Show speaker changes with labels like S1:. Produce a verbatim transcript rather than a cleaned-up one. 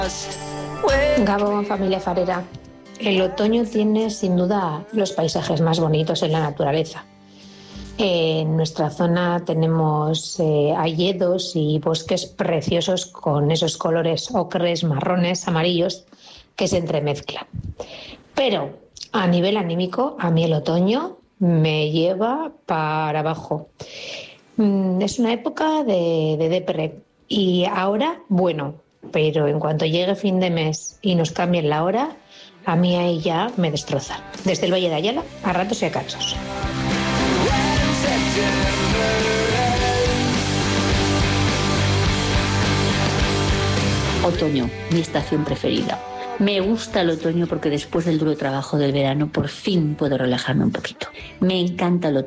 S1: Gabón, familia farera. El otoño tiene sin duda los paisajes más bonitos en la naturaleza. En nuestra zona tenemos eh, hayedos y bosques preciosos con esos colores ocres, marrones, amarillos que se entremezclan. Pero a nivel anímico, a mí el otoño me lleva para abajo. Mm, Es una época de, de depre. Y ahora, bueno, pero en cuanto llegue fin de mes y nos cambien la hora, a mí ahí ya me destroza. Desde el Valle de Ayala, a ratos y a cachos.
S2: Otoño, mi estación preferida. Me gusta el otoño porque después del duro trabajo del verano por fin puedo relajarme un poquito. Me encanta el otoño.